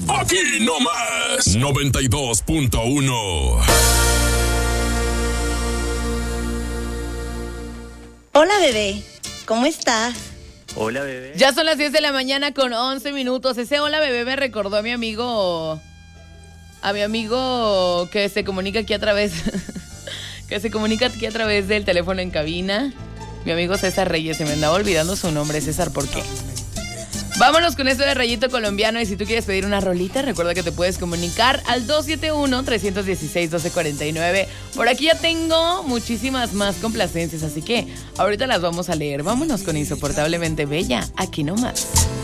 Aquí nomás 92.1. Hola, bebé. ¿Cómo estás? Hola, bebé. Ya son las 10 de la mañana con 11 minutos. Ese hola, bebé, me recordó a mi amigo que se comunica aquí a través del teléfono en cabina. Mi amigo César Reyes. Se me andaba olvidando su nombre. César, ¿por qué? Vámonos con esto de Rayito Colombiano. Y si tú quieres pedir una rolita, recuerda que te puedes comunicar al 271-316-1249. Por aquí ya tengo muchísimas más complacencias, así que ahorita las vamos a leer. Vámonos con Insoportablemente Bella, aquí nomás.